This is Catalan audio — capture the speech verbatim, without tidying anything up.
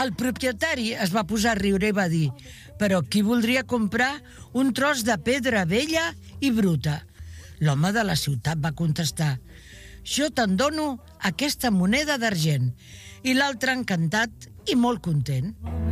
El propietari es va posar a riure i va dir: «Però qui voldria comprar un tros de pedra vella i bruta?» L'home de la ciutat va contestar: «Jo te'n dono aquesta moneda d'argent». I l'altre, encantat i molt content.